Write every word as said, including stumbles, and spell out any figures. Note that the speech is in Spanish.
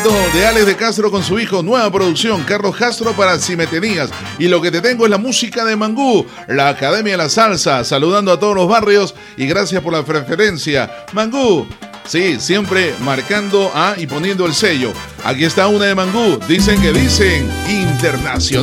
saludo de Alex de Castro con su hijo. Nueva producción, Carlos Castro para Si Me Tenías. Y lo que te tengo es la música de Mangú, la Academia de la Salsa. Saludando a todos los barrios y gracias por la preferencia. Mangú, sí, siempre marcando ah, y poniendo el sello. Aquí está una de Mangú. Dicen que dicen internacional.